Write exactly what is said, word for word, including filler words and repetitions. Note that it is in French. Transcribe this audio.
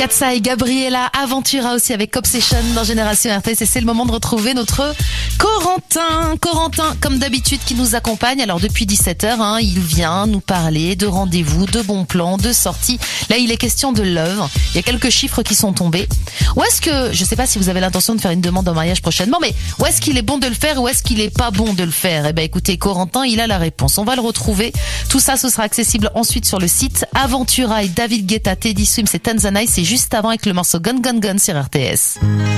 Katsa et Gabriela Aventura aussi avec Obsession dans Génération R T S et c'est le moment de retrouver notre Corentin. Corentin, comme d'habitude, qui nous accompagne. Alors depuis dix-sept heures, hein, il vient nous parler de rendez-vous, de bons plans, de sorties. Là, il est question de l'œuvre. Il y a quelques chiffres qui sont tombés. Où est-ce que, je sais pas si vous avez l'intention de faire une demande en mariage prochainement, mais où est-ce qu'il est bon de le faire, où est-ce qu'il est pas bon de le faire? Eh ben, écoutez, Corentin, il a la réponse. On va le retrouver. Tout ça, ce sera accessible ensuite sur le site. Aventura et David Guetta, Teddy Swims et Tanzanite. C'est juste avant avec le morceau Gun Gun Gun sur R T S.